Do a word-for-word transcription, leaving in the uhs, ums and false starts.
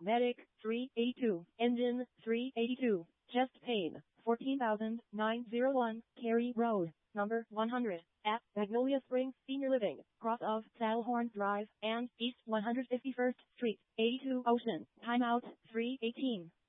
Medic, three eighty-two. Engine, three eighty-two. Chest pain, fourteen thousand nine hundred one. Cary Road, number one hundred, at Magnolia Springs Senior Living, cross of Saddlehorn Drive, and East one hundred fifty-first Street, eighty-two Ocean. Timeout, three eighteen.